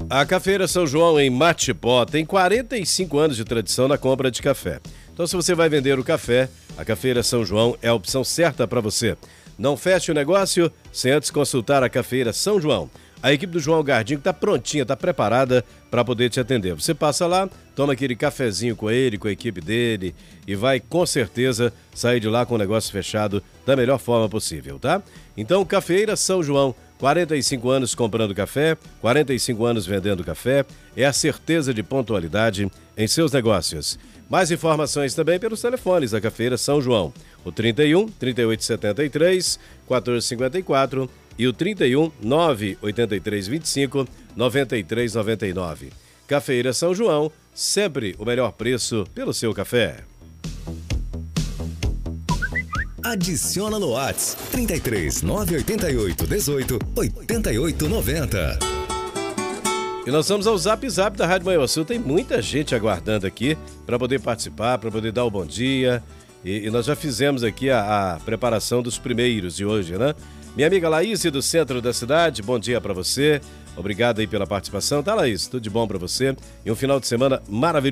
A Cafeira São João em Matipó tem 45 anos de tradição na compra de café. Então, se você vai vender o café, a Cafeira São João é a opção certa para você. Não feche o negócio sem antes consultar a Cafeira São João. A equipe do João Gardinho está prontinha, está preparada para poder te atender. Você passa lá, toma aquele cafezinho com ele, com a equipe dele e vai com certeza sair de lá com o negócio fechado da melhor forma possível, tá? Então, Cafeira São João, 45 anos comprando café, 45 anos vendendo café, é a certeza de pontualidade em seus negócios. Mais informações também pelos telefones da Cafeira São João, o 31 3873 1454 e o 31 983 25 9399. Cafeira São João, sempre o melhor preço pelo seu café. Adiciona no WhatsApp 33 988 18 88 90. E nós vamos ao Zap Zap da Rádio Maior Sul. Tem muita gente aguardando aqui para poder participar, para poder dar o bom dia. E nós já fizemos aqui a preparação dos primeiros de hoje, né? Minha amiga Laís, do centro da cidade, bom dia para você. Obrigado aí pela participação. Tá, Laís? Tudo de bom para você. E um final de semana maravilhoso.